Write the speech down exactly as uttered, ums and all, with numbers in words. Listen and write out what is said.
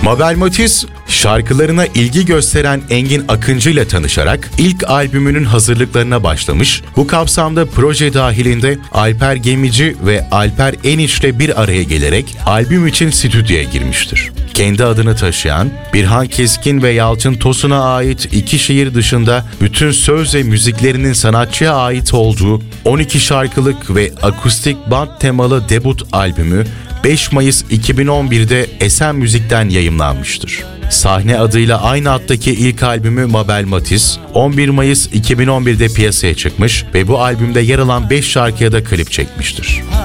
Mabel Matiz, şarkılarına ilgi gösteren Engin Akıncı ile tanışarak ilk albümünün hazırlıklarına başlamış. Bu kapsamda proje dahilinde Alper Gemici ve Alper Eniş ile bir araya gelerek albüm için stüdyoya girmiştir. Kendi adını taşıyan, Birhan Keskin ve Yalçın Tosun'a ait iki şiir dışında bütün söz ve müziklerinin sanatçıya ait olduğu on iki şarkılık ve akustik band temalı debut albümü beş Mayıs iki bin on birde Esen Müzik'ten yayımlanmıştır. Sahne adıyla aynı adtaki ilk albümü Mabel Matiz, on bir Mayıs iki bin on birde piyasaya çıkmış ve bu albümde yer alan beş şarkıya da klip çekmiştir.